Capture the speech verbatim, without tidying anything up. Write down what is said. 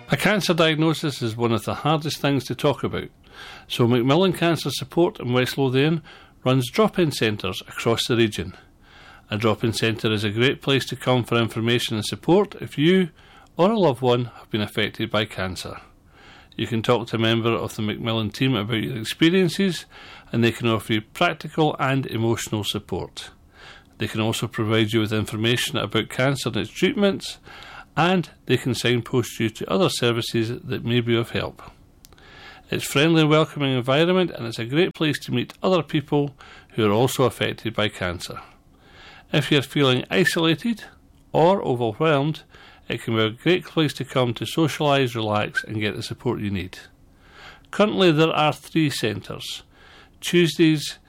A cancer diagnosis is one of the hardest things to talk about, so Macmillan Cancer Support in West Lothian runs drop-in centres across the region. A drop-in centre is a great place to come for information and support if you or a loved one have been affected by cancer. You can talk to a member of the Macmillan team about your experiences, and they can offer you practical and emotional support. They can also provide you with information about cancer and its treatments, and they can signpost you to other services that may be of help. It's a friendly and welcoming environment, and it's a great place to meet other people who are also affected by cancer. If you're feeling isolated or overwhelmed, it can be a great place to come to socialise, relax and get the support you need. Currently there are three centres. Tuesdays